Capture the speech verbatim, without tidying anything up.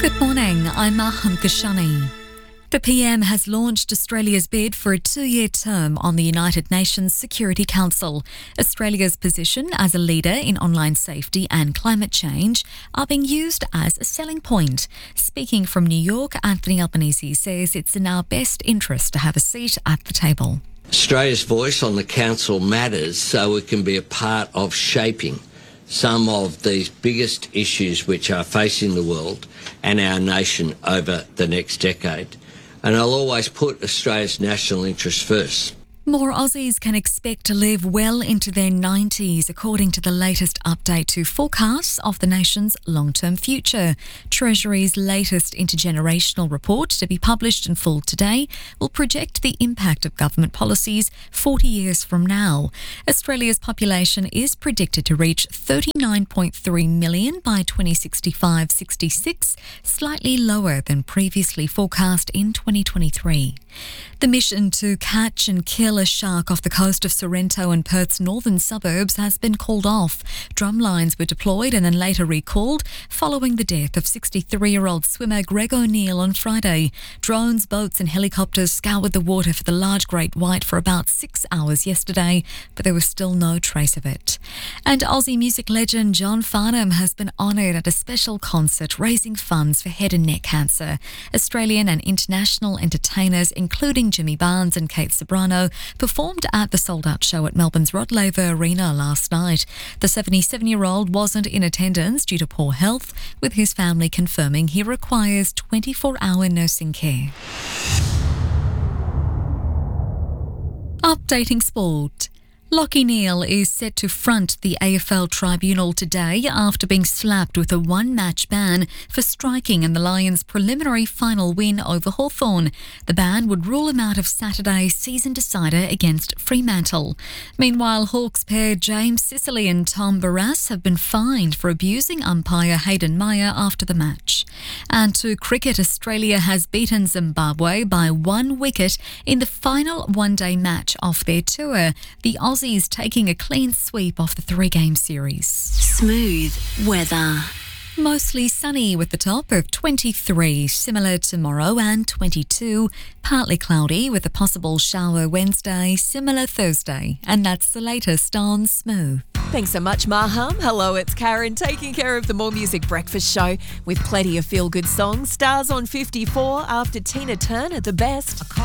Good morning, I'm Maham Kashani. The P M has launched Australia's bid for a two-year term on the United Nations Security Council. Australia's position as a leader in online safety and climate change are being used as a selling point. Speaking from New York, Anthony Albanese says it's in our best interest to have a seat at the table. Australia's voice on the Council matters so it can be a part of shaping some of these biggest issues which are facing the world and our nation over the next decade. And I'll always put Australia's national interest first. More Aussies can expect to live well into their nineties, according to the latest update to forecasts of the nation's long-term future. Treasury's latest intergenerational report, to be published in full today, will project the impact of government policies forty years from now. Australia's population is predicted to reach thirty-nine point three million by twenty sixty-five sixty-six, slightly lower than previously forecast in twenty twenty-three. The mission to catch and kill a shark off the coast of Sorrento and Perth's northern suburbs has been called off. Drumlines were deployed and then later recalled following the death of sixty-three-year-old swimmer Greg O'Neill on Friday. Drones, boats and helicopters scoured the water for the large great white for about six hours yesterday, but there was still no trace of it. And Aussie music legend John Farnham has been honoured at a special concert raising funds for head and neck cancer. Australian and international entertainers, including Jimmy Barnes and Kate Sobrano, performed at the sold-out show at Melbourne's Rod Laver Arena last night. The seventy-seven-year-old wasn't in attendance due to poor health, with his family confirming he requires twenty-four hour nursing care. Updating sport. Lachie Neale is set to front the A F L tribunal today after being slapped with a one-match ban for striking in the Lions' preliminary final win over Hawthorn. The ban would rule him out of Saturday's season decider against Fremantle. Meanwhile, Hawks pair James Sicily and Tom Barrass have been fined for abusing umpire Hayden Meyer after the match. And to cricket, Australia has beaten Zimbabwe by one wicket in the final one-day match of their tour. The Aussies taking a clean sweep off the three-game series. Smooth weather. Mostly sunny with the top of twenty-three, similar tomorrow, and twenty-two. Partly cloudy with a possible shower Wednesday, similar Thursday. And that's the latest on Smooth. Thanks so much, Maham. Hello, it's Karen taking care of the More Music Breakfast Show with plenty of feel-good songs. Stars on fifty-four after Tina Turner, the best.